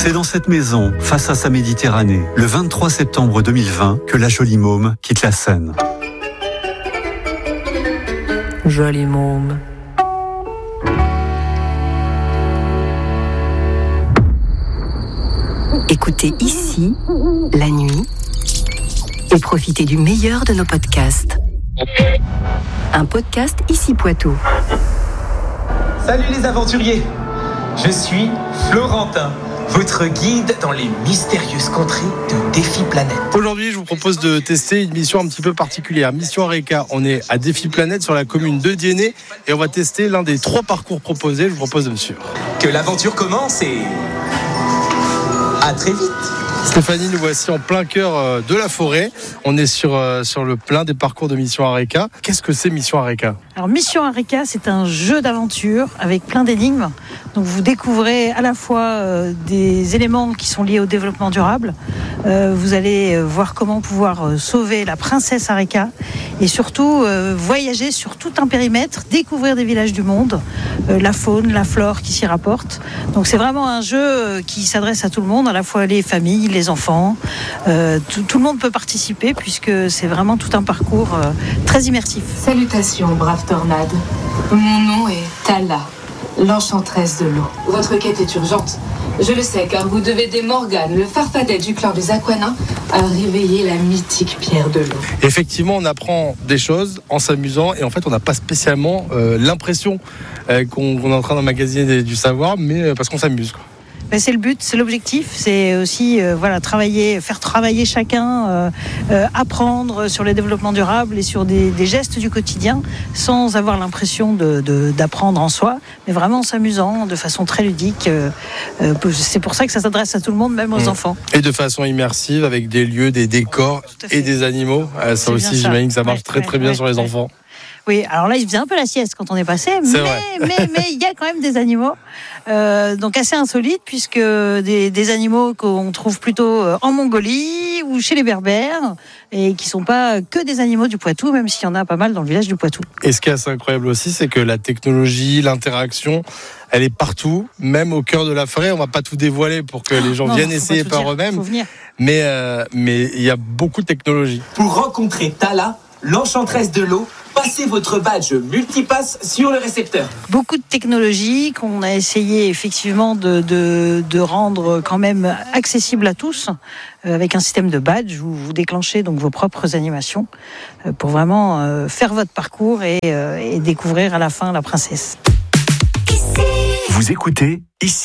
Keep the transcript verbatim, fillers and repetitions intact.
C'est dans cette maison, face à sa Méditerranée, le vingt-trois septembre deux mille vingt, que la jolie môme quitte la scène. Jolie môme. Écoutez ici, la nuit, et profitez du meilleur de nos podcasts. Un podcast Ici Poitou. Salut les aventuriers, je suis Florentin, votre guide dans les mystérieuses contrées de Défi Planète. Aujourd'hui, je vous propose de tester une mission un petit peu particulière. Mission Areca, on est à Défi Planète sur la commune de Diennet et on va tester l'un des trois parcours proposés. Je vous propose de me suivre. Que l'aventure commence et... à très vite. Stéphanie, nous voici en plein cœur de la forêt. On est sur, sur le plein des parcours de Mission Areca. Qu'est-ce que c'est Mission Areca ? Alors Mission Areca, c'est un jeu d'aventure avec plein d'énigmes. Donc vous découvrez à la fois euh, des éléments qui sont liés au développement durable. Euh, vous allez voir comment pouvoir euh, sauver la princesse Areca et surtout euh, voyager sur tout un périmètre, découvrir des villages du monde, euh, la faune, la flore qui s'y rapportent. Donc c'est vraiment un jeu qui s'adresse à tout le monde, à la fois les familles, les enfants. Euh, tout, tout le monde peut participer puisque c'est vraiment tout un parcours euh, très immersif. Salutations, brave tornade. Mon nom est Tala, l'enchanteresse de l'eau. Votre quête est urgente. Je le sais, car vous devez aider Morgane, le farfadet du clan des Aquanins, à réveiller la mythique pierre de l'eau. Effectivement, on apprend des choses en s'amusant et en fait, on n'a pas spécialement euh, l'impression euh, qu'on, qu'on est en train d'emmagasiner des, du savoir, mais euh, parce qu'on s'amuse, quoi. Ben c'est le but, c'est l'objectif, c'est aussi euh, voilà, travailler, faire travailler chacun, euh, euh, apprendre sur le développement durable et sur des, des gestes du quotidien sans avoir l'impression de, de, d'apprendre en soi, mais vraiment en s'amusant de façon très ludique. Euh, euh, c'est pour ça que ça s'adresse à tout le monde, même aux mmh. enfants. Et de façon immersive avec des lieux, des décors et des animaux. Euh, ça aussi, j'imagine que ça marche ouais, très très ouais, bien ouais, sur les ouais. enfants. Oui, alors là, il faisait un peu la sieste quand on est passé, c'est mais, mais, mais il y a quand même des animaux, euh, donc assez insolites, puisque des, des animaux qu'on trouve plutôt en Mongolie ou chez les Berbères, et qui ne sont pas que des animaux du Poitou, même s'il y en a pas mal dans le village du Poitou. Et ce qui est assez incroyable aussi, c'est que la technologie, l'interaction, elle est partout, même au cœur de la forêt. On ne va pas tout dévoiler pour que les gens non, viennent essayer par dire, eux-mêmes, mais euh, mais il y a beaucoup de technologie. Pour rencontrer Tala, l'enchanteresse de l'eau, passez votre badge multipass sur le récepteur. Beaucoup de technologies qu'on a essayé effectivement de, de, de rendre quand même accessibles à tous, euh, avec un système de badge où vous déclenchez donc vos propres animations euh, pour vraiment euh, faire votre parcours et, euh, et découvrir à la fin la princesse. Vous écoutez Ici.